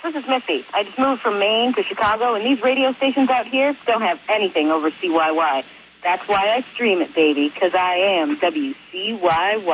this is Missy. I just moved from Maine to Chicago, and these radio stations out here don't have anything over CYY. That's why I stream it, baby, because I am WCYY.